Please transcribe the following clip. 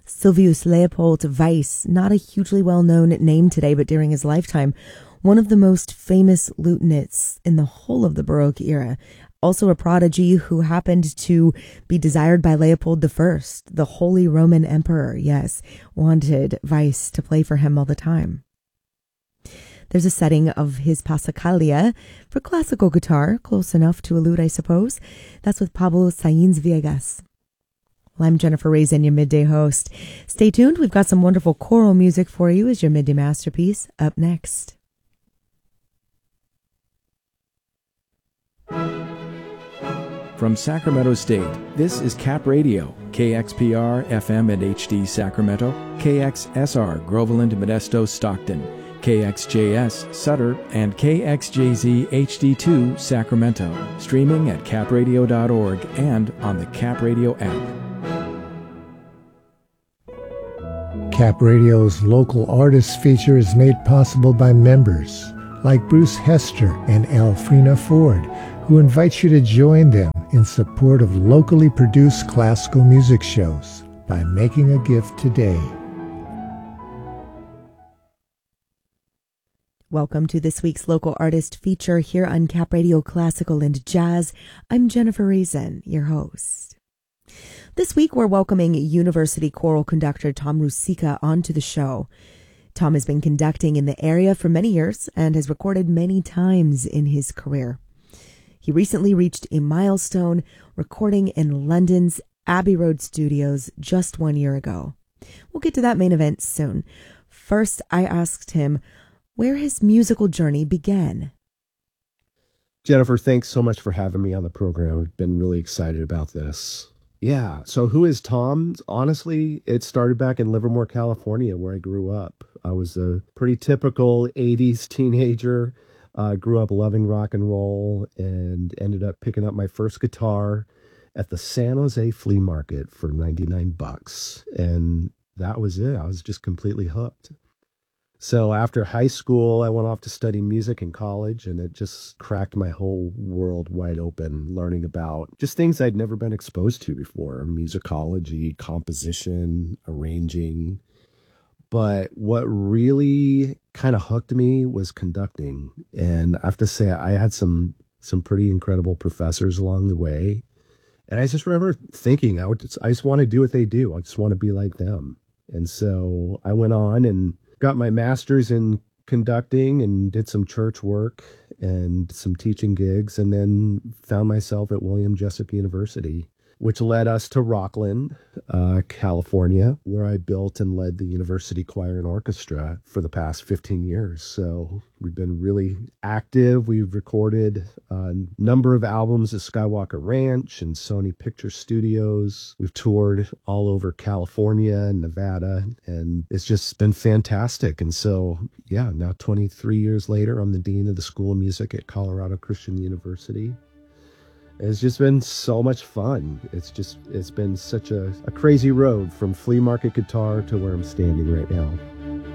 Silvius Leopold Weiss, not a hugely well-known name today, but during his lifetime, one of the most famous lutenists in the whole of the Baroque era. Also a prodigy who happened to be desired by Leopold I, the Holy Roman Emperor, yes, wanted Weiss to play for him all the time. There's a setting of his Passacaglia for classical guitar, close enough to a lute, I suppose. That's with Pablo Sainz Viegas. Well, I'm Jennifer Raisin, your midday host. Stay tuned. We've got some wonderful choral music for you as your midday masterpiece up next. From Sacramento State, this is Cap Radio, KXPR FM and HD Sacramento, KXSR Groveland, Modesto, Stockton, KXJS Sutter, and KXJZ HD2 Sacramento, streaming at capradio.org and on the Cap Radio app. Cap Radio's local artists feature is made possible by members like Bruce Hester and Elfrina Ford, who invite you to join them in support of locally produced classical music shows by making a gift today. Welcome to this week's local artist feature here on Cap Radio Classical and Jazz. I'm Jennifer Raisin, your host. This week, we're welcoming University choral conductor Tom Rusicka onto the show. Tom has been conducting in the area for many years and has recorded many times in his career. He recently reached a milestone, recording in London's Abbey Road Studios just 1 year ago. We'll get to that main event soon. First, I asked him where his musical journey began. Jennifer, thanks so much for having me on the program. I've been really excited about this. Yeah. So who is Tom? Honestly, it started back in Livermore, California, where I grew up. I was a pretty typical 80s teenager. Grew up loving rock and roll and ended up picking up my first guitar at the San Jose flea market for $99. And that was it. I was just completely hooked. So after high school, I went off to study music in college, and it just cracked my whole world wide open, learning about just things I'd never been exposed to before: musicology, composition, arranging. But what really kind of hooked me was conducting. And I have to say, I had some pretty incredible professors along the way. And I just remember thinking, I just want to do what they do. I just want to be like them. And so I went on and got my master's in conducting and did some church work and some teaching gigs, and then found myself at William Jessup University, which led us to Rockland, California, where I built and led the university choir and orchestra for the past 15 years. So we've been really active. We've recorded a number of albums at Skywalker Ranch and Sony Picture Studios. We've toured all over California and Nevada, and it's just been fantastic. And so, yeah, now 23 years later, I'm the Dean of the School of Music at Colorado Christian University. It's just been so much fun. It's been such a crazy road from flea market guitar to where I'm standing right now.